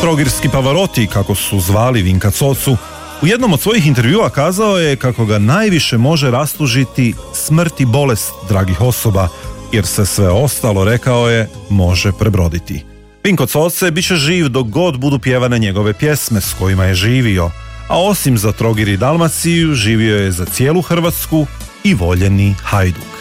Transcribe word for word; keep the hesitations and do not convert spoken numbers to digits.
Trogirski Pavarotti, kako su zvali Vinka Cocu, u jednom od svojih intervjua kazao je kako ga najviše može rastužiti smrt i bolest dragih osoba, jer se sve ostalo, rekao je, može prebroditi. Vinko Coce bit će živ dok god budu pjevane njegove pjesme s kojima je živio, a osim za Trogir i Dalmaciju živio je za cijelu Hrvatsku i voljeni Hajduk.